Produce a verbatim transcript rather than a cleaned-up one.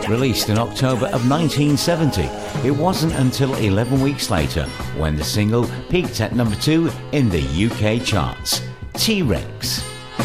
Released in October of nineteen seventy, it wasn't until eleven weeks later when the single peaked at number two in the U K charts. T-Rex.